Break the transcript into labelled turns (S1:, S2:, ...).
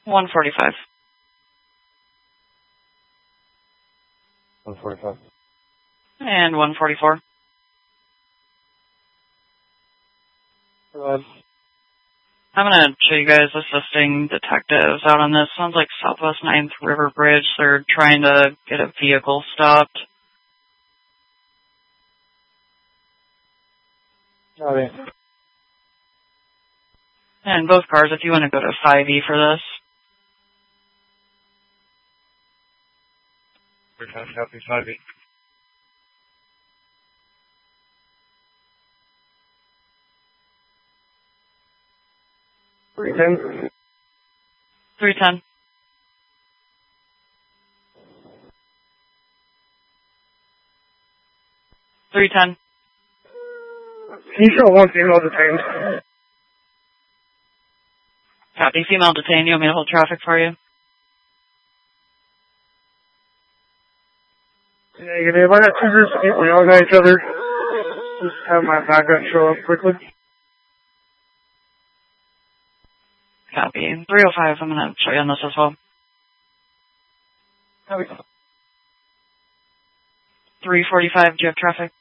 S1: 145.
S2: 145.
S1: And 144.
S2: Go ahead.
S1: I'm going to show you guys assisting detectives out on this. Sounds like Southwest 9th River Bridge. They're trying to get a vehicle stopped.
S2: Copy.
S1: And both cars, if you want to go to 5E for this.
S2: Copy, 5E. $310.
S1: 310. $310.
S2: Can you show one female detained?
S1: Copy. Female detained. You want me to hold traffic for you?
S2: Negative. I got two groups yelling at each other. Just have my backup show up quickly.
S1: Copy. 305. I'm going to show you on this as well.
S2: Copy.
S1: 345. Do you have traffic?